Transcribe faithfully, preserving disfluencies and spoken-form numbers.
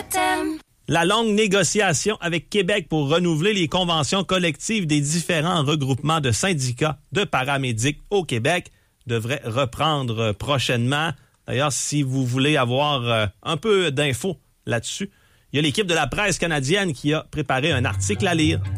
t'aime. La longue négociation avec Québec pour renouveler les conventions collectives des différents regroupements de syndicats de paramédics au Québec devrait reprendre prochainement. D'ailleurs, si vous voulez avoir un peu d'infos là-dessus, il y a l'équipe de la presse canadienne qui a préparé un article à lire.